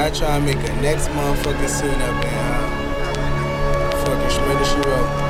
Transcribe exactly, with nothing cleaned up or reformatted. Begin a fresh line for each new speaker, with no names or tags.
I try and make a next motherfucking scene up in uh, fucking Shredder She Wrote.